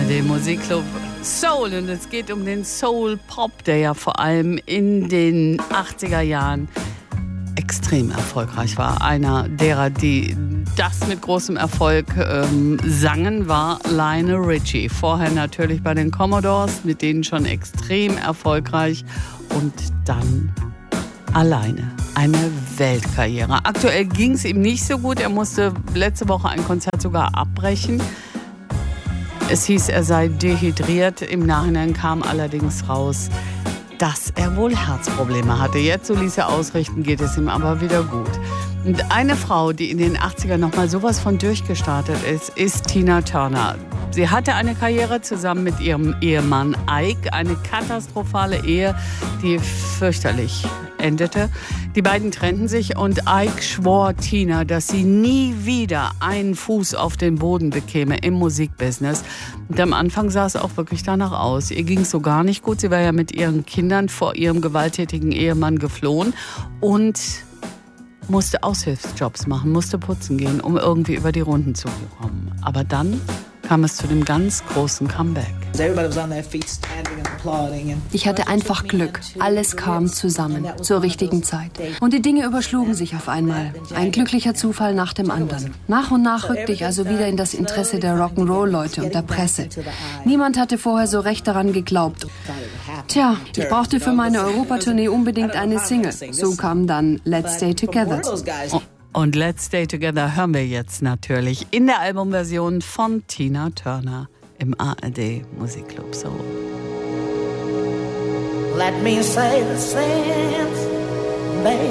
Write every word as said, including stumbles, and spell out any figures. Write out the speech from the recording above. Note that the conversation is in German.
D Musikclub Soul, und es geht um den Soul Pop, der ja vor allem in den achtziger Jahren extrem erfolgreich war. Einer derer, die das mit großem Erfolg ähm, sangen, war Lionel Richie. Vorher natürlich bei den Commodores, mit denen schon extrem erfolgreich, und dann alleine. Eine Weltkarriere. Aktuell ging es ihm nicht so gut. Er musste letzte Woche ein Konzert sogar abbrechen. Es hieß, er sei dehydriert. Im Nachhinein kam allerdings raus, dass er wohl Herzprobleme hatte. Jetzt, so ließ er ausrichten, geht es ihm aber wieder gut. Und eine Frau, die in den achtzigern noch mal sowas von durchgestartet ist, ist Tina Turner. Sie hatte eine Karriere zusammen mit ihrem Ehemann Ike, eine katastrophale Ehe, die fürchterlich endete. Die beiden trennten sich und Ike schwor Tina, dass sie nie wieder einen Fuß auf den Boden bekäme im Musikbusiness. Und am Anfang sah es auch wirklich danach aus. Ihr ging es so gar nicht gut. Sie war ja mit ihren Kindern vor ihrem gewalttätigen Ehemann geflohen und musste Aushilfsjobs machen, musste putzen gehen, um irgendwie über die Runden zu kommen. Aber dann kam es zu dem ganz großen Comeback. Ich hatte einfach Glück. Alles kam zusammen, zur richtigen Zeit. Und die Dinge überschlugen sich auf einmal. Ein glücklicher Zufall nach dem anderen. Nach und nach rückte ich also wieder in das Interesse der Rock'n'Roll-Leute und der Presse. Niemand hatte vorher so recht daran geglaubt. Tja, ich brauchte für meine Europatournee unbedingt eine Single. So kam dann Let's Stay Together. Oh. Und Let's Stay Together hören wir jetzt natürlich in der Albumversion von Tina Turner im A R D Musikclub Soul. Let me say the sense, baby.